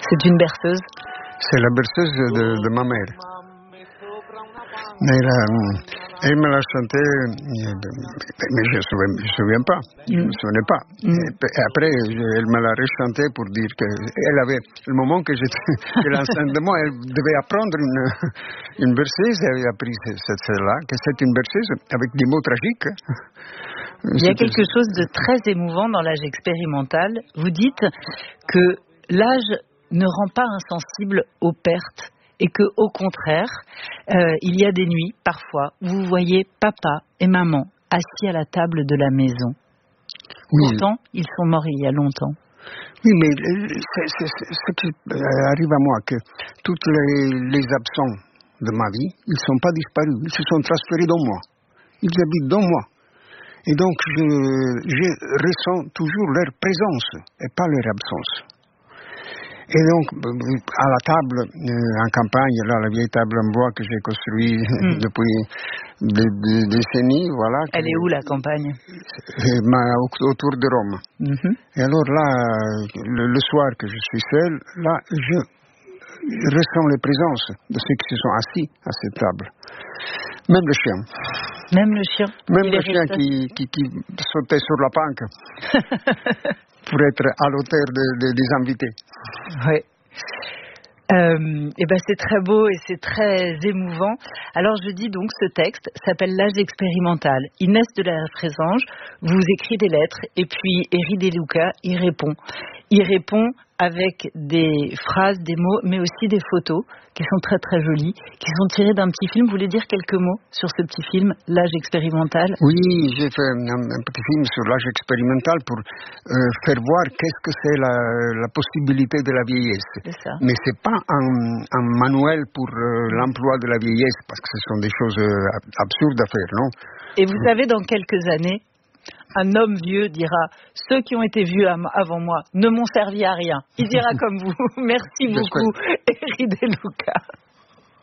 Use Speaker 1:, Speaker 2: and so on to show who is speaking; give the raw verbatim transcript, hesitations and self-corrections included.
Speaker 1: C'est une berceuse?
Speaker 2: C'est la berceuse de, de ma mère. Mais là, elle me l'a chanté, mais je ne me souviens pas, je ne me souvenais pas. Mm. Et après, elle me l'a rechanté pour dire qu'elle avait, le moment que j'étais enceinte de moi, elle devait apprendre une, une berceuse, elle avait appris cette celle-là, que c'est une berceuse avec des mots tragiques.
Speaker 1: Il y a quelque chose de très émouvant dans l'âge expérimental. Vous dites que l'âge ne rend pas insensible aux pertes. Et que, au contraire, euh, il y a des nuits, parfois, où vous voyez papa et maman assis à la table de la maison. Oui. Pourtant, ils sont morts il y a longtemps.
Speaker 2: Oui, mais c'est, c'est, c'est ce qui arrive à moi, que tous les, les absents de ma vie, ils ne sont pas disparus, ils se sont transférés dans moi. Ils habitent dans moi. Et donc, je, je ressens toujours leur présence et pas leur absence. Et donc, à la table, euh, en campagne, là, la vieille table en bois que j'ai construite mm. depuis des, des décennies, voilà.
Speaker 1: Elle est où, la campagne?
Speaker 2: Autour de Rome. Mm-hmm. Et alors là, le, le soir que je suis seul, là, je, je ressens les présences de ceux qui se sont assis à cette table. Même le chien.
Speaker 1: Même le chien?
Speaker 2: Même le chien qui, qui, qui sautait sur la panque. Pour être à l'auteur de, de, des invités.
Speaker 1: Oui. Euh, et ben c'est très beau et c'est très émouvant. Alors je dis donc, ce texte s'appelle L'âge expérimental. Inès de la Frésange vous écrit des lettres et puis Eri De Luca y répond. Il répond avec des phrases, des mots, mais aussi des photos qui sont très très jolies, qui sont tirées d'un petit film. Vous voulez dire quelques mots sur ce petit film, L'âge expérimental?
Speaker 2: Oui, j'ai fait un, un petit film sur l'âge expérimental pour euh, faire voir qu'est-ce que c'est la, la possibilité de la vieillesse.
Speaker 1: C'est ça.
Speaker 2: Mais c'est pas un, un manuel pour euh, l'emploi de la vieillesse, parce que ce sont des choses euh, absurdes à faire, non?
Speaker 1: Et vous savez, dans quelques années, un homme vieux dira « Ceux qui ont été vieux avant moi ne m'ont servi à rien ». Il dira comme vous. Merci beaucoup, Eri De Luca.